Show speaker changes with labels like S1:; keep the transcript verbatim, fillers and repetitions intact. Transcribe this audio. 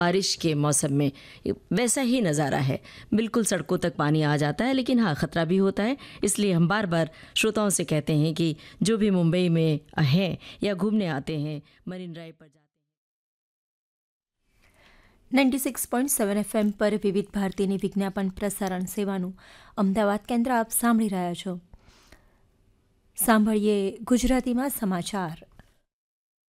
S1: बारिश के मौसम में वैसा ही नज़ारा है। बिल्कुल सड़कों तक पानी आ जाता है, लेकिन हाँ ख़तरा भी होता है। इसलिए हम बार बार श्रोताओं से कहते हैं कि जो भी मुंबई में हैं या घूमने आते हैं, मरीन ड्राइव पर जाते हैं।
S2: Ninety six point seven F M પર વિવિધ ભારતીની વિજ્ઞાપન પ્રસારણ સેવાનું અમદાવાદ કેન્દ્ર આપ સાંભળી રહ્યા છો. સાંભળીએ ગુજરાતીમાં સમાચાર.